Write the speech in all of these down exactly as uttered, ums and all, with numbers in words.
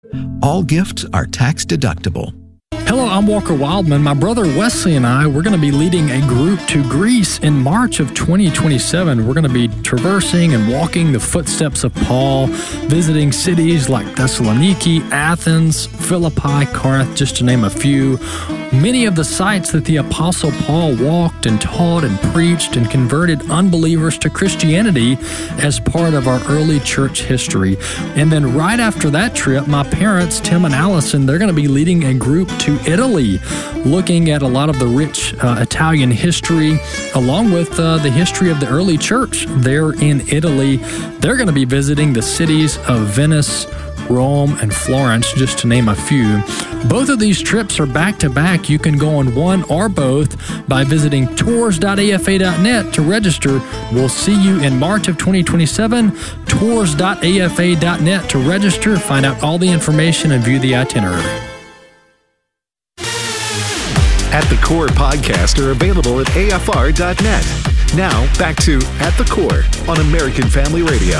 All gifts are tax deductible. Hello, I'm Walker Wildman. My brother Wesley and I, we're going to be leading a group to Greece in March of twenty twenty-seven. We're going to be traversing and walking the footsteps of Paul, visiting cities like Thessaloniki, Athens, Philippi, Corinth, just to name a few. Many of the sites that the Apostle Paul walked and taught and preached and converted unbelievers to Christianity as part of our early church history. And then right after that trip, my parents, Tim and Allison, they're going to be leading a group to Italy, looking at a lot of the rich uh, Italian history, along with uh, the history of the early church there in Italy. They're going to be visiting the cities of Venice, Rome, and Florence, just to name a few. Both of these trips are back-to-back. You can go on one or both by visiting tours dot a f a dot net to register. We'll see you in March of twenty twenty-seven. tours dot a f a dot net to register, find out all the information, and view the itinerary. At the Core podcasts are available at a f r dot net. Now, back to At the Core on American Family Radio.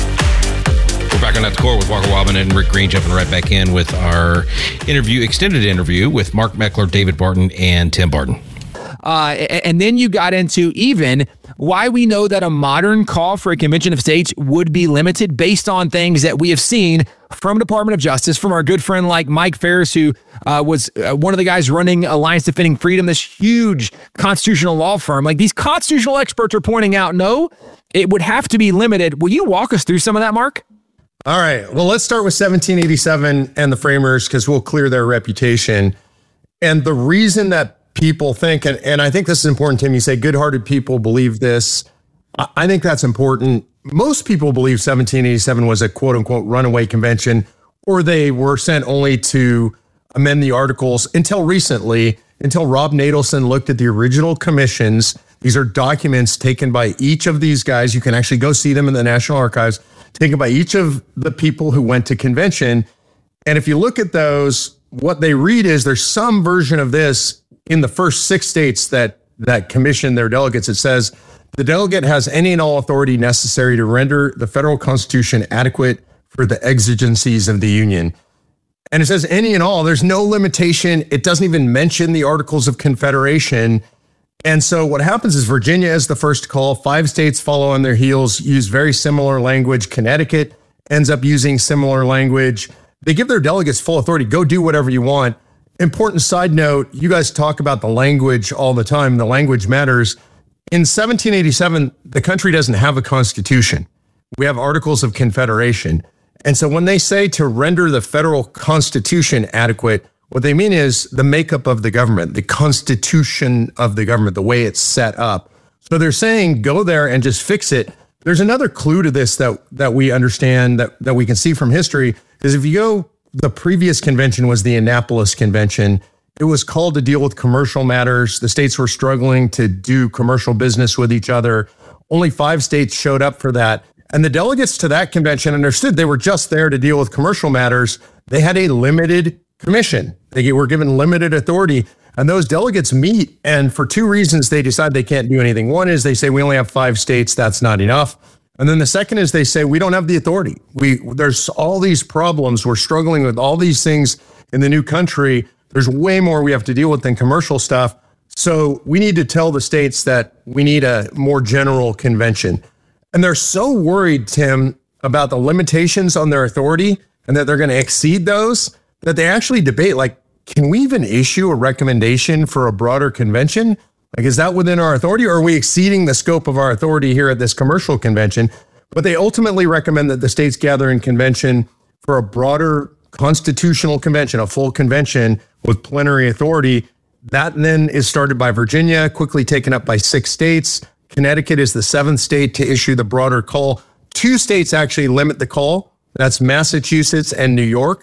We're back on At the Core with Walker Wildman and Rick Green, jumping right back in with our interview, extended interview with Mark Meckler, David Barton, and Tim Barton. Uh, and then you got into even why we know that a modern call for a convention of states would be limited based on things that we have seen from Department of Justice, from our good friend like Mike Ferris, who uh, was uh, one of the guys running Alliance Defending Freedom, this huge constitutional law firm. Like, these constitutional experts are pointing out, no, it would have to be limited. Will you walk us through some of that, Mark? All right. Well, let's start with seventeen eighty-seven and the framers, because we'll clear their reputation. And the reason that people think, and, and I think this is important, Tim, you say good-hearted people believe this. I think that's important. Most people believe seventeen eighty-seven was a quote-unquote runaway convention, or they were sent only to amend the articles until recently, until Rob Natelson looked at the original commissions. These are documents taken by each of these guys. You can actually go see them in the National Archives, taken by each of the people who went to convention. And if you look at those, what they read is there's some version of this in the first six states that that commissioned their delegates. It says the delegate has any and all authority necessary to render the federal constitution adequate for the exigencies of the union. And it says any and all. There's no limitation. It doesn't even mention the Articles of Confederation. And so what happens is Virginia is the first call. Five states follow on their heels, use very similar language. Connecticut ends up using similar language. They give their delegates full authority. Go do whatever you want. Important side note, you guys talk about the language all the time. The language matters. In seventeen eighty-seven, the country doesn't have a constitution. We have Articles of Confederation. And so when they say to render the federal constitution adequate, what they mean is the makeup of the government, the constitution of the government, the way it's set up. So they're saying go there and just fix it. There's another clue to this that that we understand, that, that we can see from history, is if you go, the previous convention was the Annapolis Convention. It was called to deal with commercial matters. The states were struggling to do commercial business with each other. Only five states showed up for that. And the delegates to that convention understood they were just there to deal with commercial matters. They had a limited commission. They were given limited authority. And those delegates meet, and for two reasons they decide they can't do anything. One is they say we only have five states, that's not enough. And then the second is they say we don't have the authority. We there's all these problems. We're struggling with all these things in the new country. There's way more we have to deal with than commercial stuff. So we need to tell the states that we need a more general convention. And they're so worried, Tim, about the limitations on their authority and that they're going to exceed those, that they actually debate, like, can we even issue a recommendation for a broader convention? Like, is that within our authority, or are we exceeding the scope of our authority here at this commercial convention? But they ultimately recommend that the states gather in convention for a broader constitutional convention, a full convention with plenary authority. That then is started by Virginia, quickly taken up by six states. Connecticut is the seventh state to issue the broader call. Two states actually limit the call. That's Massachusetts and New York.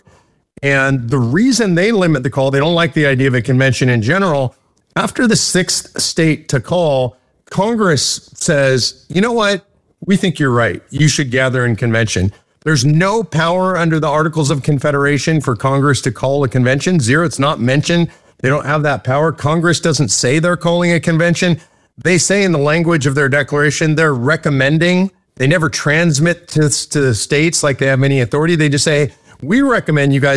And the reason they limit the call, they don't like the idea of a convention in general. After the sixth state to call, Congress says, you know what? We think you're right. You should gather in convention. There's no power under the Articles of Confederation for Congress to call a convention. Zero, it's not mentioned. They don't have that power. Congress doesn't say they're calling a convention. They say in the language of their declaration, they're recommending. They never transmit to, to the states like they have any authority. They just say, we recommend you guys